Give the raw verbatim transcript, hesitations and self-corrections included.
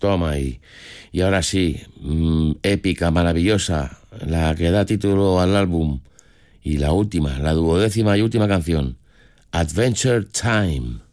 Toma ahí. Y ahora sí, mmm, épica, maravillosa, la que da título al álbum. Y la última, la duodécima y última canción, Adventure Time.